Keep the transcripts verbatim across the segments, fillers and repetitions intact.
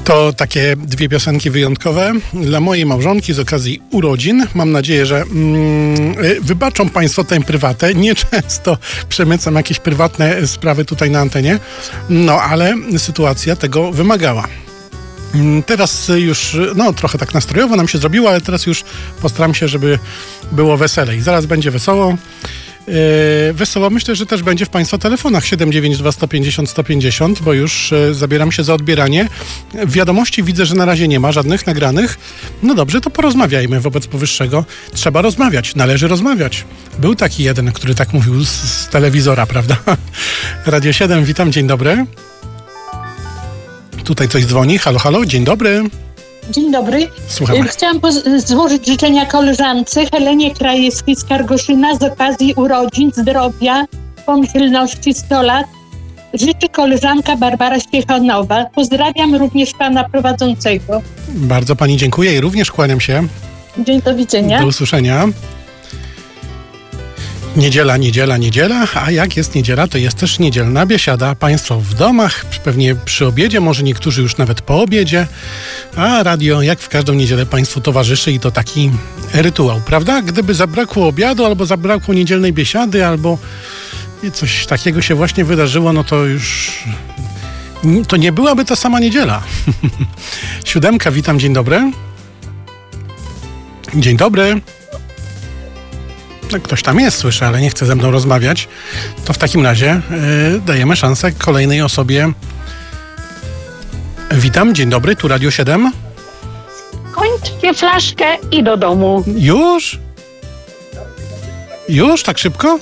To takie dwie piosenki wyjątkowe dla mojej małżonki z okazji urodzin. Mam nadzieję, że mm, wybaczą Państwo tę prywatę. Nieczęsto przemycam jakieś prywatne sprawy tutaj na antenie, no ale sytuacja tego wymagała. Teraz już, no trochę tak nastrojowo nam się zrobiło, ale teraz już postaram się, żeby było weselej. Zaraz będzie wesoło. Yy, wesoło myślę, że też będzie w Państwa telefonach siedem dziewięć dwa sto pięćdziesiąt sto pięćdziesiąt, bo już yy, zabieram się za odbieranie. Wiadomości widzę, że na razie nie ma żadnych nagranych. No dobrze, to porozmawiajmy wobec powyższego. Trzeba rozmawiać, należy rozmawiać. Był taki jeden, który tak mówił z, z telewizora, prawda? Radio siedem, witam, dzień dobry. Tutaj coś dzwoni. Halo, halo, dzień dobry. Dzień dobry. Słuchamy. Chciałam poz- złożyć życzenia koleżance Helenie Krajewskiej z Kargoszyna z okazji urodzin, zdrowia, pomyślności sto lat. Życzy koleżanka Barbara Ściechanowa. Pozdrawiam również pana prowadzącego. Bardzo pani dziękuję i również kłaniam się. Dzień do widzenia. Do usłyszenia. Niedziela, niedziela, niedziela, a jak jest niedziela, to jest też niedzielna biesiada. Państwo w domach, pewnie przy obiedzie, może niektórzy już nawet po obiedzie, a radio jak w każdą niedzielę Państwu towarzyszy i to taki rytuał, prawda? Gdyby zabrakło obiadu, albo zabrakło niedzielnej biesiady, albo coś takiego się właśnie wydarzyło, no to już to nie byłaby ta sama niedziela. Siódemka, witam, dzień dobry. Dzień dobry. Ktoś tam jest, słyszę, ale nie chce ze mną rozmawiać. To w takim razie yy, dajemy szansę kolejnej osobie. Witam, dzień dobry, tu Radio siedem. Kończcie flaszkę i do domu. Już? Już? Tak szybko?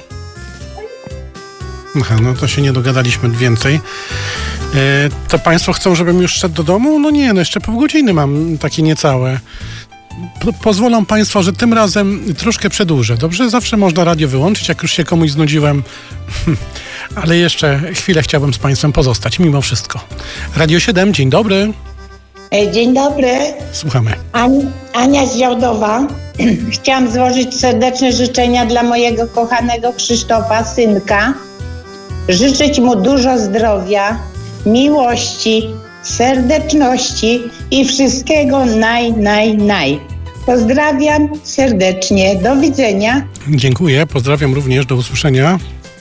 Aha, no to się nie dogadaliśmy więcej. Yy, to Państwo chcą, żebym już szedł do domu? No nie, no jeszcze pół godziny mam, takie niecałe. Po, pozwolą Państwo, że tym razem troszkę przedłużę. Dobrze? Zawsze można radio wyłączyć, jak już się komuś znudziłem. Ale jeszcze chwilę chciałbym z Państwem pozostać, mimo wszystko. Radio siedem, dzień dobry. Dzień dobry. Słuchamy. Ani, Ania z Działdowa. Chciałam złożyć serdeczne życzenia dla mojego kochanego Krzysztofa, synka. Życzyć mu dużo zdrowia, miłości, serdeczności i wszystkiego naj, naj, naj. Pozdrawiam serdecznie. Do widzenia. Dziękuję. Pozdrawiam również. Do usłyszenia.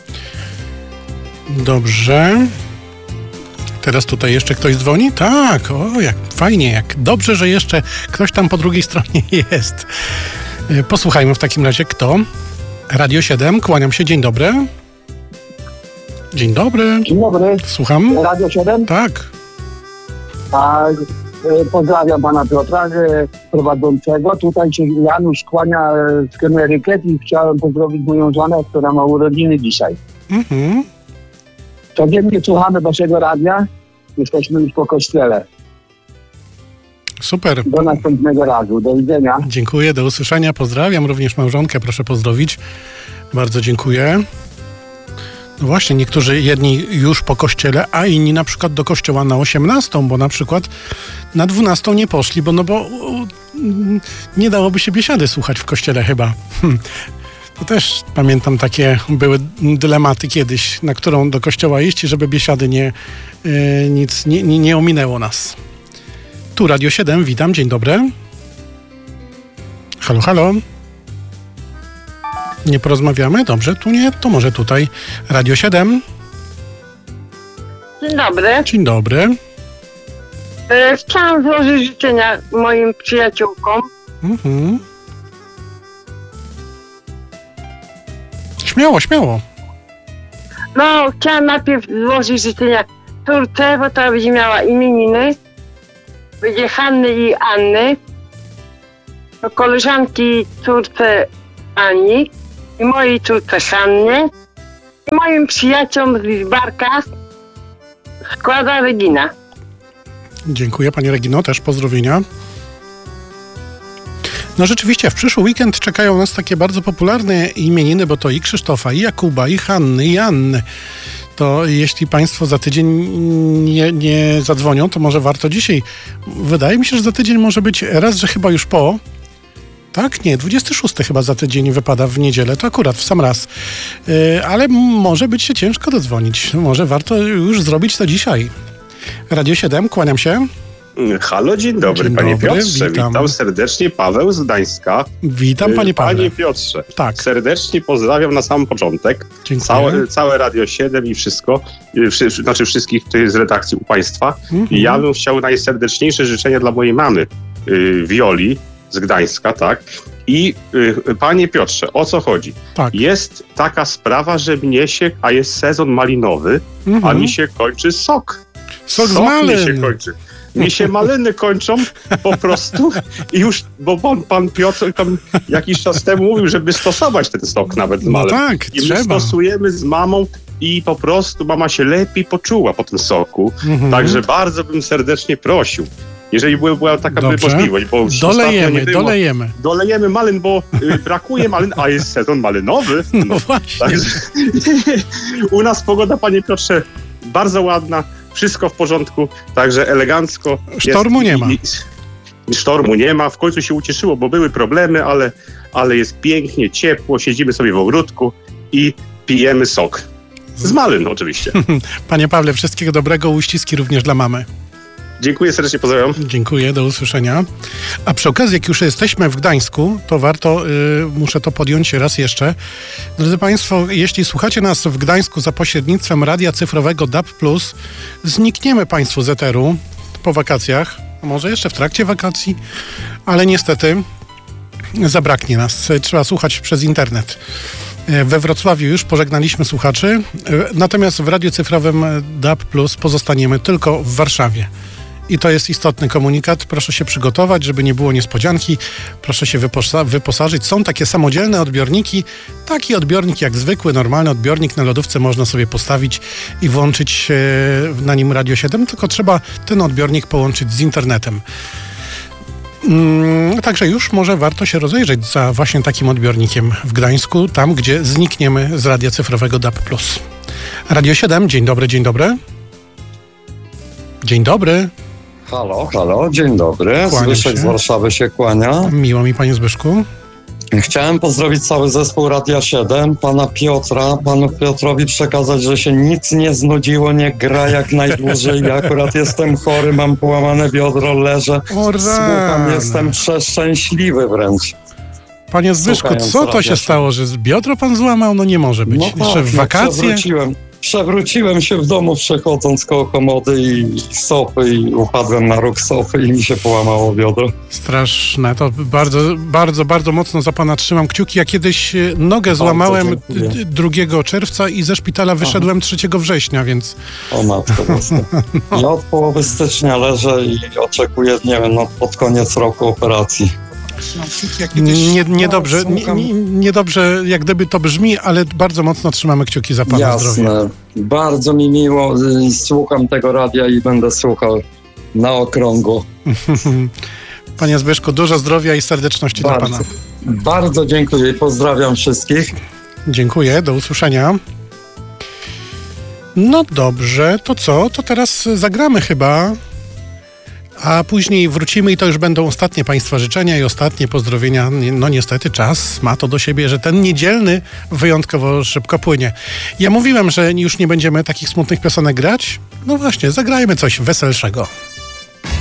Dobrze. Teraz tutaj jeszcze ktoś dzwoni? Tak. O, jak fajnie. Jak dobrze, że jeszcze ktoś tam po drugiej stronie jest. Posłuchajmy w takim razie kto. Radio siedem. Kłaniam się. Dzień dobry. Dzień dobry. Dzień dobry. Słucham. Radio siedem? Tak. A, e, pozdrawiam pana Piotra, e, prowadzącego. Tutaj się Janusz kłania e, z Kemerykiet i chciałem pozdrowić moją żonę, która ma urodziny dzisiaj. Mhm. Codziennie słuchamy waszego radia. Jesteśmy już po kościele. Super. Do następnego razu. Do widzenia. Dziękuję, do usłyszenia. Pozdrawiam również małżonkę. Proszę pozdrowić. Bardzo dziękuję. No właśnie, niektórzy jedni już po kościele, a inni na przykład do kościoła na osiemnastą, bo na przykład na dwunastą nie poszli, bo no bo nie dałoby się biesiady słuchać w kościele chyba. Hm. To też pamiętam, takie były dylematy kiedyś, na którą do kościoła iść, żeby biesiady nie, yy, nic nie, nie, nie ominęło nas. Tu Radio siedem, witam, dzień dobry. Halo, halo. Nie porozmawiamy? Dobrze, tu nie, to może tutaj. Radio siedem. Dzień dobry. Dzień dobry. E, chciałam złożyć życzenia moim przyjaciółkom. Mhm. Śmiało, śmiało. No, chciałam najpierw złożyć życzenia córce, bo ta będzie miała imieniny. Będzie Hanny i Anny. Do koleżanki córce Ani i mojej córce Hannie i moim przyjaciołom z Lidzbarka składa Regina. Dziękuję Pani Regino, też pozdrowienia. No rzeczywiście, w przyszły weekend czekają nas takie bardzo popularne imieniny, bo to i Krzysztofa, i Jakuba, i Hanny, i Anny. To jeśli Państwo za tydzień nie, nie zadzwonią, to może warto dzisiaj. Wydaje mi się, że za tydzień może być raz, że chyba już po. Tak? Nie, dwudziesty szósty chyba za tydzień wypada w niedzielę, to akurat w sam raz. Yy, ale może być się ciężko dodzwonić. Może warto już zrobić to dzisiaj. Radio siedem, kłaniam się. Halo, dzień dobry, Dzień panie dobry, Piotrze. witam. Witam serdecznie, Paweł z Gdańska. Witam, panie Pawle. Panie Piotrze, Tak. serdecznie pozdrawiam na sam początek. Dziękuję. Całe, całe Radio siedem i wszystko, y, wszy, znaczy wszystkich tutaj z redakcji u państwa. Mhm. I ja bym chciał najserdeczniejsze życzenia dla mojej mamy, y, Wioli z Gdańska, tak? I y, panie Piotrze, o co chodzi? Tak. Jest taka sprawa, że mnie się, a jest sezon malinowy, Mhm. a mi się kończy sok. Sok z Sok malin. mi się kończy. Mi się maliny kończą po prostu i już, bo pan, pan Piotr tam jakiś czas temu mówił, żeby stosować ten sok nawet z No malin. tak, I my trzeba. stosujemy z mamą i po prostu mama się lepiej poczuła po tym soku. Mhm. Także bardzo bym serdecznie prosił, jeżeli była, była taka by Dobrze. możliwość, bo już ostatnio Dolejemy, nie było. dolejemy. Dolejemy malin, bo y, brakuje malin, a jest sezon malinowy. No właśnie. Także u nas pogoda, panie Piotrze, bardzo ładna, wszystko w porządku, także elegancko. Sztormu jest, nie ma. I, i, sztormu nie ma, w końcu się ucieszyło, bo były problemy, ale, ale jest pięknie, ciepło, siedzimy sobie w ogródku i pijemy sok. Z malin oczywiście. Panie Pawle, wszystkiego dobrego, uściski również dla mamy. Dziękuję serdecznie, pozdrawiam. Dziękuję, do usłyszenia. A przy okazji, jak już jesteśmy w Gdańsku, to warto, y, muszę to podjąć raz jeszcze. Drodzy Państwo, jeśli słuchacie nas w Gdańsku za pośrednictwem radia cyfrowego D A B plus, znikniemy Państwu z eteru po wakacjach, a może jeszcze w trakcie wakacji, ale niestety zabraknie nas. Trzeba słuchać przez internet. We Wrocławiu już pożegnaliśmy słuchaczy, natomiast w radiu cyfrowym D A B plus pozostaniemy tylko w Warszawie. I to jest istotny komunikat. Proszę się przygotować, żeby nie było niespodzianki. Proszę się wyposa- wyposażyć. Są takie samodzielne odbiorniki. Taki odbiornik jak zwykły, normalny odbiornik na lodówce można sobie postawić i włączyć e, na nim Radio siedem, tylko trzeba ten odbiornik połączyć z internetem. Mm, także już może warto się rozejrzeć za właśnie takim odbiornikiem w Gdańsku, tam gdzie znikniemy z radia cyfrowego D A B plus. Radio siedem, dzień dobry, dzień dobry. Dzień dobry. Halo, halo, dzień dobry. Kłaniam Zbyszek się. z Warszawy się kłania. Miło mi, panie Zbyszku. Chciałem pozdrowić cały zespół Radia siedem, pana Piotra, panu Piotrowi przekazać, że się nic nie znudziło, nie gra jak najdłużej. Ja akurat jestem chory, mam połamane biodro, leżę, O słucham, rany. jestem przeszczęśliwy wręcz. Panie Zbyszku, Słuchając co to radia się siedem. stało, że z biodro pan złamał? No nie może być. No Jeszcze tak, w no wakacje? przewróciłem, przewróciłem się w domu przechodząc koło komody i sofy i upadłem na róg sofy i mi się połamało biodro. Straszne. To bardzo, bardzo, bardzo mocno za pana trzymam kciuki. Ja kiedyś e, nogę złamałem dziękuję. d- drugiego czerwca i ze szpitala wyszedłem trzeciego września, więc O matko boska. Ja od połowy stycznia leżę i oczekuję, nie wiem, no pod koniec roku operacji. nie, niedobrze, nie, nie, niedobrze jak gdyby to brzmi, ale bardzo mocno trzymamy kciuki za pana zdrowie. Jasne. Bardzo mi miło. y, Słucham tego radia i będę słuchał na okrągło. Panie Zbyszku, dużo zdrowia i serdeczności dla pana. Bardzo, bardzo dziękuję i pozdrawiam wszystkich. Dziękuję, do usłyszenia. No dobrze, to co? To teraz zagramy chyba, a później wrócimy i to już będą ostatnie państwa życzenia i ostatnie pozdrowienia. No niestety czas ma to do siebie, że ten niedzielny wyjątkowo szybko płynie. Ja mówiłem, że już nie będziemy takich smutnych piosenek grać. No właśnie, zagrajmy coś weselszego.